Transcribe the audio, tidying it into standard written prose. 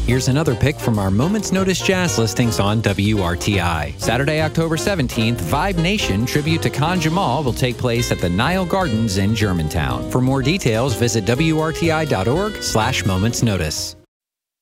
Here's another pick from our Moments Notice Jazz listings on WRTI. Saturday, October 17th, Vibe Nation tribute to Khan Jamal will take place at the Nile Gardens in Germantown. For more details, visit WRTI.org/momentsnotice.